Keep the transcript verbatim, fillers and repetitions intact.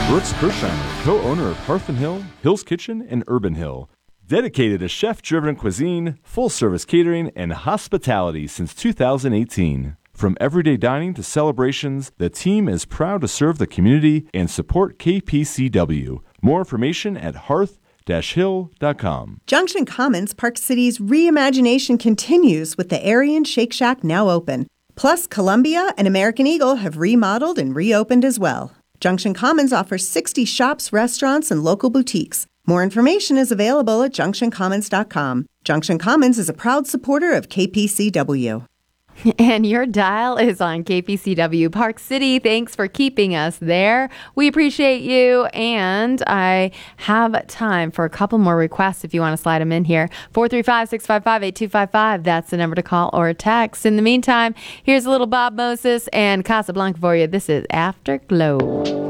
Brooks Kirsheimer, co-owner of Hearth and Hill, Hill's Kitchen, and Urban Hill. Dedicated to chef-driven cuisine, full-service catering, and hospitality since two thousand eighteen. From everyday dining to celebrations, the team is proud to serve the community and support K P C W. More information at hearth dash hill dot com. Junction Commons, Park City's reimagination continues with the Aryan Shake Shack now open. Plus, Columbia and American Eagle have remodeled and reopened as well. Junction Commons offers sixty shops, restaurants, and local boutiques. More information is available at junction commons dot com. Junction Commons is a proud supporter of K P C W. And your dial is on K P C W Park City. Thanks for keeping us there. We appreciate you. And I have time for a couple more requests if you want to slide them in here. four three five, six five five, eight two five five. That's the number to call or text. In the meantime, here's a little Bob Moses and Casablanca for you. This is Afterglow.